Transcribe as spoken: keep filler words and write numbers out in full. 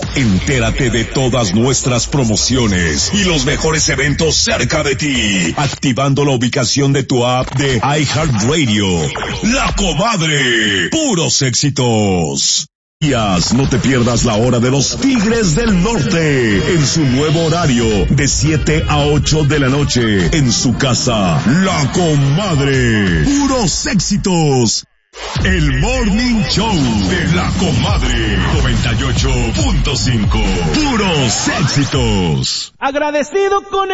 Entérate de todas nuestras promociones y los mejores eventos cerca de ti, activando la ubicación de tu app de iHeartRadio. La Comadre, puros éxitos. No te pierdas la hora de los Tigres del Norte en su nuevo horario de siete a ocho de la noche en su casa. La Comadre, puros éxitos. El Morning Show de La Comadre noventa y ocho punto cinco. Puros éxitos. Agradecido con